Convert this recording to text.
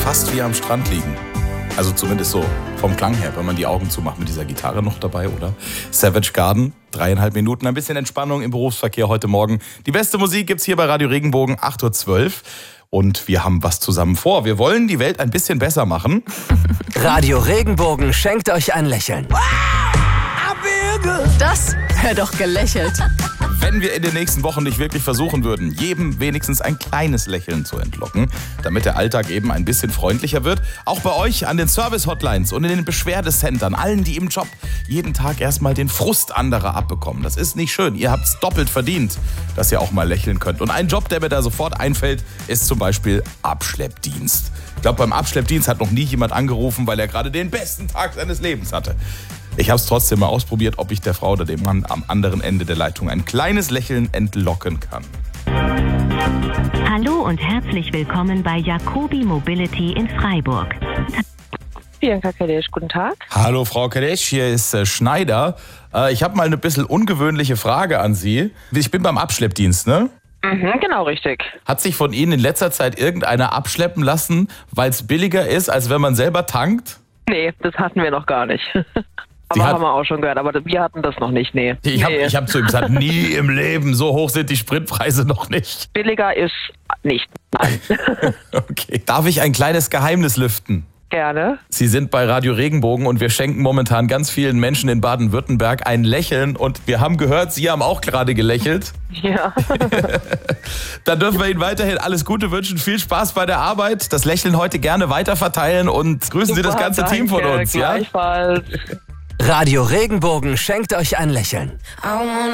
fast wie am Strand liegen. Also zumindest so vom Klang her, wenn man die Augen zumacht mit dieser Gitarre noch dabei, oder? Savage Garden, 3,5 Minuten, ein bisschen Entspannung im Berufsverkehr heute Morgen. Die beste Musik gibt's hier bei Radio Regenbogen, 8.12 Uhr. Und wir haben was zusammen vor. Wir wollen die Welt ein bisschen besser machen. Radio Regenbogen schenkt euch ein Lächeln. Das wäre doch gelächelt. Wenn wir in den nächsten Wochen nicht wirklich versuchen würden, jedem wenigstens ein kleines Lächeln zu entlocken, damit der Alltag eben ein bisschen freundlicher wird. Auch bei euch an den Service-Hotlines und in den Beschwerdecentern, allen, die im Job jeden Tag erstmal den Frust anderer abbekommen. Das ist nicht schön. Ihr habt's doppelt verdient, dass ihr auch mal lächeln könnt. Und ein Job, der mir da sofort einfällt, ist zum Beispiel Abschleppdienst. Ich glaube, beim Abschleppdienst hat noch nie jemand angerufen, weil er gerade den besten Tag seines Lebens hatte. Ich habe es trotzdem mal ausprobiert, ob ich der Frau oder dem Mann am anderen Ende der Leitung ein kleines Lächeln entlocken kann. Hallo und herzlich willkommen bei Jacobi Mobility in Freiburg. Bianca Kadesch, guten Tag. Hallo Frau Kadesch, hier ist Schneider. Ich habe mal eine bisschen ungewöhnliche Frage an Sie. Ich bin beim Abschleppdienst, ne? Genau, richtig. Hat sich von Ihnen in letzter Zeit irgendeiner abschleppen lassen, weil es billiger ist, als wenn man selber tankt? Nee, das hatten wir noch gar nicht. Aber haben wir auch schon gehört, aber wir hatten das noch nicht, nee. Ich hab zu ihm gesagt, nie im Leben, so hoch sind die Spritpreise noch nicht. Billiger ist nicht, nein. Okay. Darf ich ein kleines Geheimnis lüften? Gerne. Sie sind bei Radio Regenbogen und wir schenken momentan ganz vielen Menschen in Baden-Württemberg ein Lächeln und wir haben gehört, Sie haben auch gerade gelächelt. Ja. Dann dürfen wir Ihnen weiterhin alles Gute wünschen, viel Spaß bei der Arbeit, das Lächeln heute gerne weiterverteilen und grüßen Sie das ganze Team von uns. Gleichfalls. Radio Regenbogen schenkt euch ein Lächeln.